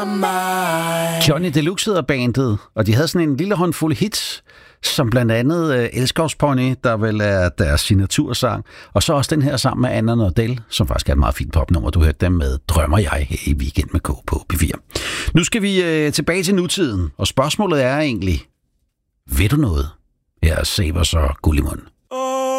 Johnny Deluxe hedder bandet, og de havde sådan en lille håndfuld hits, som blandt andet Elskovspony, der vel er deres signatursang, og så også den her sammen med Anna Nordell, som faktisk er et meget fint popnummer. Du hørte dem med Drømmer jeg i Weekend med K på P4. Nu skal vi tilbage til nutiden, og spørgsmålet er egentlig, ved du noget? Her er Sabers og Gullimund.